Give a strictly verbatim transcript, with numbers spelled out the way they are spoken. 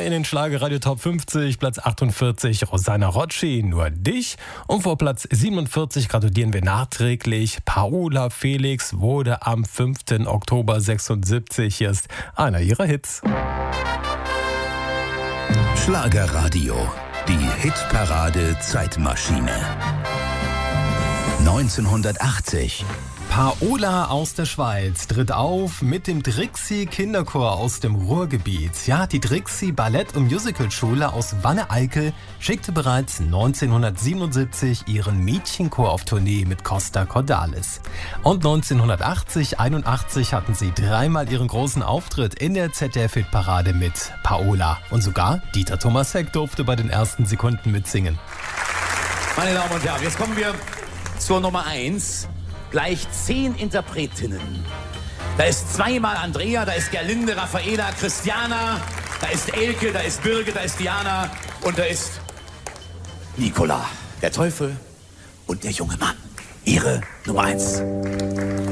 Neu in den Schlagerradio Top fünfzig, Platz achtundvierzig, Rosanna Rocci, Nur dich. Und vor Platz siebenundvierzig gratulieren wir nachträglich. Paola Felix wurde am fünften Oktober sechsundsiebzig. Hier ist einer ihrer Hits. Schlagerradio, die Hitparade Zeitmaschine. neunzehnhundertachtzig. Paola aus der Schweiz tritt auf mit dem Drixie Kinderchor aus dem Ruhrgebiet. Ja, die Drixie Ballett- und Musicalschule aus Wanne-Eickel schickte bereits neunzehnhundertsiebenundsiebzig ihren Mädchenchor auf Tournee mit Costa Cordalis. Und neunzehnhundertachtzig, einundachtzig hatten sie dreimal ihren großen Auftritt in der Z D F-Hitparade mit Paola. Und sogar Dieter Thomas Heck durfte bei den ersten Sekunden mitsingen. Meine Damen und Herren, jetzt kommen wir zur Nummer eins. Gleich zehn Interpretinnen. Da ist zweimal Andrea, da ist Gerlinde, Raffaela, Christiana, da ist Elke, da ist Birge, da ist Diana und da ist Nicola. Der Teufel und der junge Mann. Ihre Nummer eins.